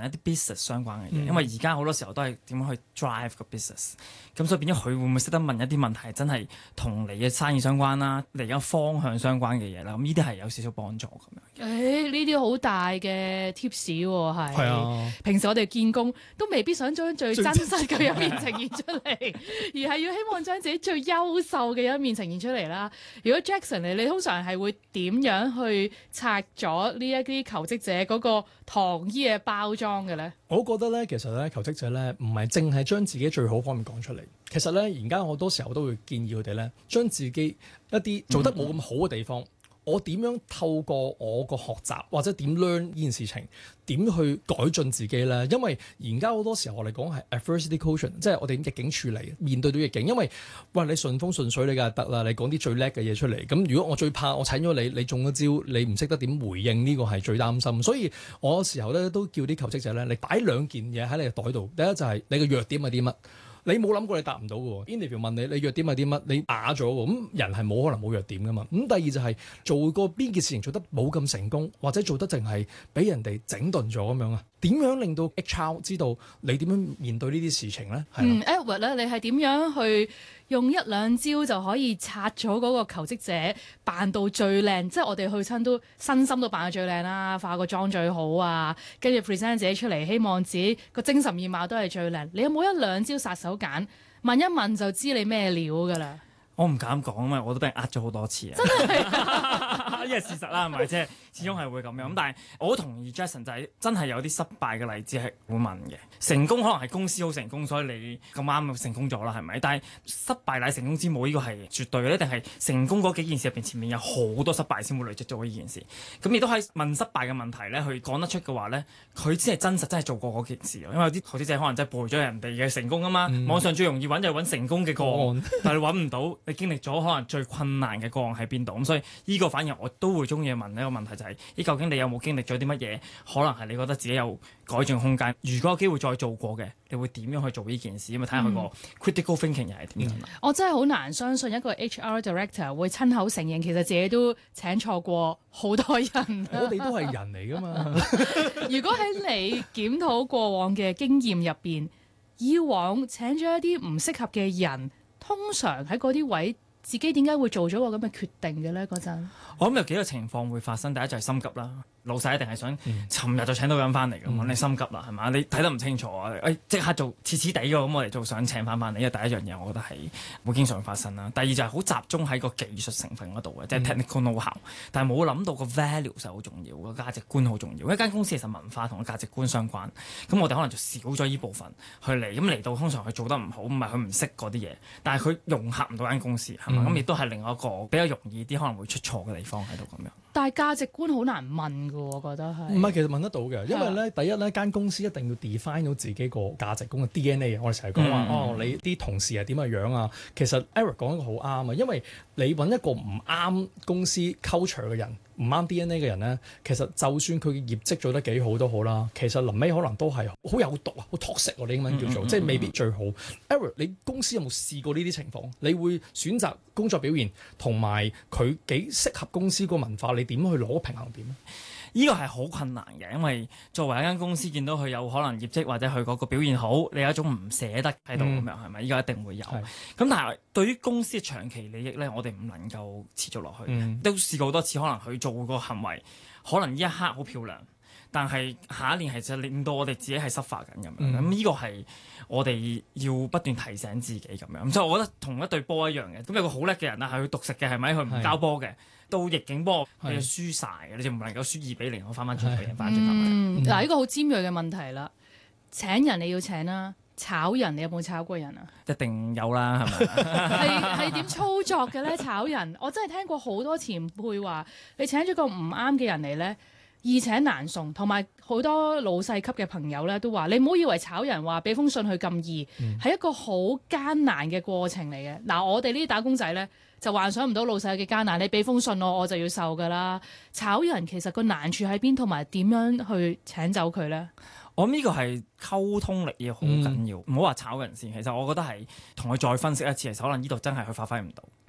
問一啲 business 相關嘅嘢，因為而家好多時候都係點樣去 drive 個 business， 咁所以變咗佢會唔會識得問一啲問題真係同你嘅生意相關啦，嚟緊方向相關嘅嘢啦，咁呢啲係有少少幫助咁樣。 呢啲好大嘅 tips 喎，係啊， 平時我哋見工都未必想將最真實嘅一面呈現出嚟，而係要希望將自己最優秀嘅一面呈現出嚟啦。如果 Jackson 你通常係會點樣去拆咗呢一啲求職者嗰個糖衣嘅包裝嘅咧？ 我覺得咧，其實咧，求職者咧唔係淨係將自己最好方面講出嚟。其實咧，而家好多時候都會建議佢哋咧，將自己一啲做得冇咁好嘅地方，我點樣透過我個學習或者點 learn 呢件事情，點去改進自己咧？因為而家好多時候我哋講係 adversity quotient，即係我哋逆境處理，面對到逆境。因為喂，你順風順水你梗係得啦，你講啲最叻嘅嘢出嚟。咁如果我最怕我請咗你，你中咗招，你唔識得點回應，呢個係最擔心。所以我有時候咧都叫啲求職者咧，你擺兩件嘢喺你嘅袋度。第一就係你嘅弱點係啲乜？你冇諗過你答唔到嘅喎 interview 問你弱點係啲乜？你啞咗喎，咁人係冇可能冇弱點噶嘛。咁第二就係做過邊件事情做得冇咁成功，或者做得淨係俾人哋整頓咗咁樣啊？點樣令到 HR 知道你點樣面對呢啲事情咧 ？Edward 咧，你係點樣去用一兩招就可以拆咗嗰個求職者扮到最靚？即係我哋去親都身心都扮到最靚啦，化個妝最好啊，跟住 present 自己出嚟，希望自己個精神面貌都係最靚。你有冇一兩招殺手鐧？問一問就知你咩料㗎啦！ 我唔敢講啊嘛，我都俾人呃咗好多次啊！真係，因為事實啦，係咪？即係始終係會咁樣。咁但係我好同意 Jackson 就係真係有啲失敗嘅例子係會問嘅。成功可能係公司好成功，所以你咁啱成功咗啦，係咪？但係失敗乃成功之母，呢個係絕對嘅，定係成功嗰幾件事入邊前面有好多失敗先會累積咗呢件事。咁亦都係問失敗嘅問題咧，去講得出嘅話咧，佢先係真實真係做過嗰件事。因為有啲投資者可能真係背咗人哋嘅成功啊嘛。網上最容易揾就係揾成功嘅個案，但係你揾唔到。你經歷咗可能最困難嘅個案喺邊度？咁所以呢個反而我都會中意問一個問題，就係究竟你有冇經歷咗啲乜嘢？可能係你覺得自己有改進空間。如果有機會再做過嘅，你會點樣去做呢件事？咁啊睇下佢個 critical thinking 又係點樣。我真係好難相信一個 HR director 會親口承認其實自己都請錯過好多人。 我哋都係人嚟㗎嘛。 如果喺你檢討過往嘅經驗入邊，以往請咗一啲唔適合嘅人，通常喺嗰啲位，自己點解會做咗個咁嘅決定嘅咧？嗰陣， 我諗有幾個情況會發生。第一就係心急啦，老細一定係想尋日就請到人翻嚟㗎嘛，你心急啦係嘛？你睇得唔清楚啊？即刻做似似地㗎，咁我哋就想請翻嚟。因為第一樣嘢，我覺得係會經常會發生啦。第二就係好集中喺個技術成分嗰度嘅，即係 technical know-how，但係冇諗到個 value 係好重要，個價值觀好重要。一間公司其實文化同個價值觀相關，咁我哋可能就少咗呢部分去嚟，咁嚟到通常佢做得唔好，唔係佢唔識嗰啲嘢，但係佢融合唔到間公司係嘛？咁亦都係另外一個比較容易啲可能會出錯嘅地方喺度咁樣。 但係價值觀好難問㗎，我覺得係。 唔係，其實問得到嘅，因為咧，第一咧，間公司一定要 define 到自己個價值觀嘅 DNA。我哋成日講話，你啲同事係點嘅樣啊？其實 Eric 講一個好啱啊，因為你揾一個唔啱公司 culture 嘅人，唔啱 DNA 嘅人咧，其實就算佢嘅業績做得幾好都好啦，其實臨尾可能都係好有毒啊，好 toxic 我哋英文叫做，即係未必最好。Eric，你公司有冇試過呢啲情況？你會選擇工作表現同埋佢幾適合公司個文化，你點去攞平衡點咧？ 呢個係好困難嘅，因為作為一間公司，見到佢有可能業績或者佢嗰個表現好，你有一種唔捨得喺度咁樣，係咪？呢個一定會有。咁但係對於公司嘅長期利益咧，我哋唔能夠持續落去。都試過好多次，可能佢做個行為，可能呢一刻好漂亮，但係下一年係就令到我哋自己係失發緊咁樣。咁呢個係我哋要不斷提醒自己咁樣。所以我覺得同一隊波一樣嘅。咁有個好叻嘅人啦，係佢獨食嘅，係咪？佢唔交波嘅。到逆境波，你就輸晒嘅，你就唔能夠輸2-0，我翻轉頭贏翻轉頭。 嗱，呢個好尖鋭嘅問題啦。請人你要請啦，炒人你有冇炒過人啊？ 一定有啦，係咪？ 係點操作嘅咧？炒人，我真係聽過好多前輩話，你請咗個唔啱嘅人嚟咧，易請難送。同埋好多老細級嘅朋友咧都話，你唔好以為炒人話俾封信佢咁易，係一個好艱難嘅過程嚟嘅。嗱，我哋呢啲打工仔咧，就幻想唔到老細嘅艱難，你俾封信我就要受㗎啦。炒人其實個難處喺邊，同埋點樣去請走佢咧？ 我諗呢個係溝通力要好緊要，唔好話炒人先。其實我覺得係同佢再分析一次，其實可能呢度真係佢發揮唔到。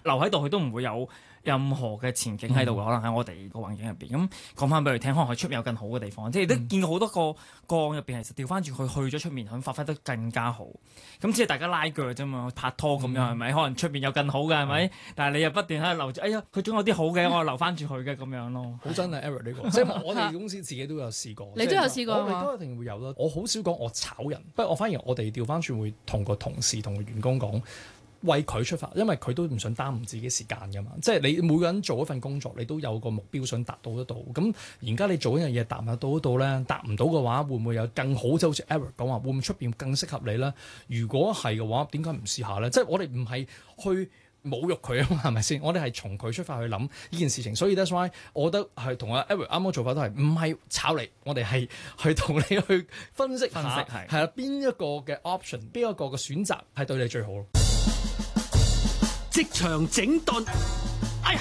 留喺度，佢都唔會有任何嘅前景喺度嘅，可能喺我哋個環境入邊。咁講翻俾佢聽，可能佢出面有更好嘅地方，即係都見過好多個案入邊，其實調翻轉佢去咗出面，佢發揮得更加好。咁即係大家拉鋸啫嘛，拍拖咁樣係咪？可能出面有更好嘅係咪？但係你又不斷喺度留住，哎呀佢總有啲好嘅，我留翻住佢嘅咁樣咯。 好真係 Eric 呢個，即係我哋公司自己都有試過。 你都有試過？ 我哋都一定會有啦。我好少講我炒人，不過我反而我哋調翻轉會同個同事同個員工講。為佢出發，因為佢都唔想耽誤自己時間㗎嘛。即係你每個人做一份工作，你都有個目標想達到得到。咁而家你做一樣嘢達唔達到得到咧？達唔到嘅話，會唔會有更好？即係好似 Eric 講話，會唔會出邊更適合你咧？如果係嘅話，點解唔試下咧？即係我哋唔係去侮辱佢啊嘛，係咪先？我哋係從佢出發去諗呢件事情。所以 that's why 我覺得係同阿 Eric 啱啱做法都係唔係炒你，我哋係去同你去分析下係啦，邊一個嘅 option， 邊一個嘅選擇係對你最好。 職場整頓，哎呀！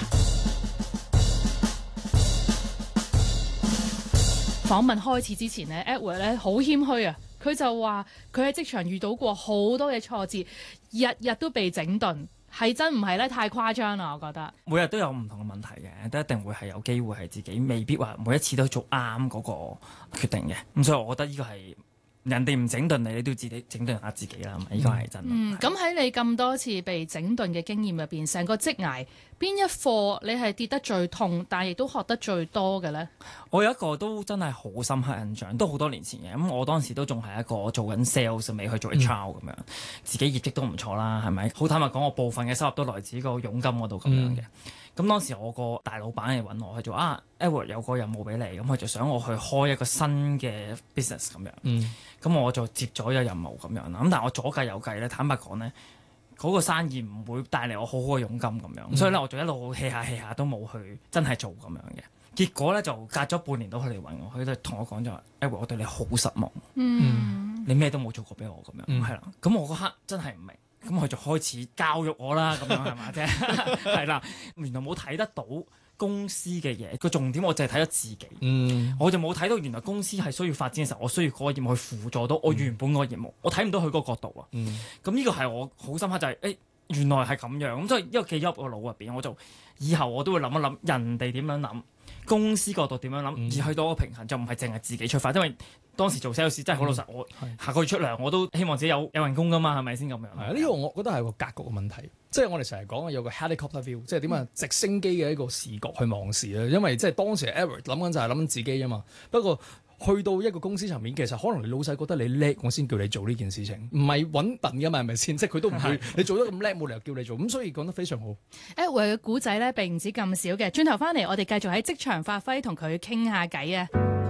訪問開始之前咧 Edward 咧好謙虛啊，佢就話佢喺職場遇到過好多嘅挫折，日日都被整頓，係真唔係咧？太誇張啦，我覺得。 每日都有唔同嘅問題嘅，都一定會係有機會係自己未必話每一次都做啱嗰個決定嘅。咁所以我覺得呢個係。人哋唔整頓你，你都要自己整頓下自己啦。呢個係真。 咁喺你咁多次被整頓嘅經驗入邊，成個職涯邊一課你係跌得最痛，但係亦都學得最多嘅咧？ 我有一個都真係好深刻印象，都好多年前嘅。咁我當時都仲係一個做緊 sales， 未去做 HR 咁樣，自己業績都唔錯啦，係咪？好坦白講，我部分嘅收入都來自個佣金嗰度咁樣嘅。咁當時我個大老闆嚟揾我，佢就話Edward 有個任務俾你，咁佢就想我去開一個新嘅 business 咁樣。咁我就接咗有任務咁樣啦。咁但係我左計右計咧，坦白講咧，嗰個生意唔會帶嚟我好好嘅佣金咁樣。所以咧，我就一路 hea 下都冇去真係做咁樣嘅。結果咧就隔咗半年都佢嚟揾我，佢就同我講咗話，Edward 我對你好失望。你咩都冇做過俾我咁樣，係啦。咁我嗰刻真係唔明。咁佢就開始教育我啦，咁樣係嘛啫？係啦，原來冇睇得到公司嘅嘢，個重點我淨係睇咗自己。我就冇睇到原來公司係需要發展嘅時候，我需要嗰個業務去輔助到我原本嗰個業務。我睇唔到佢嗰個角度啊。咁呢個係我好深刻就係，原來係咁樣。咁所以呢個記咗入我腦入邊，我就以後我都會諗一諗人哋點樣諗，公司角度點樣諗，而去到個平衡就唔係淨係自己出發，因為當時做 sales 真係好老實，我下個月出糧我都希望自己有人工噶嘛，係咪先咁樣？ 係呢個我覺得係個格局嘅問題，即係我哋成日講有個 helicopter view，即係點啊直升機嘅一個視覺去望事啊。因為即係當時 Edward 諗緊就係諗緊自己啊嘛。不過去到一個公司層面，其實可能你老細覺得你叻，我先叫你做呢件事情，唔係揾笨噶嘛，係咪先？即係佢都唔會，你做得咁叻，冇理由叫你做。咁所以講得非常好。 Edward 嘅故仔咧並唔止咁少嘅，轉頭翻嚟我哋繼續喺職場發揮同佢傾下偈啊！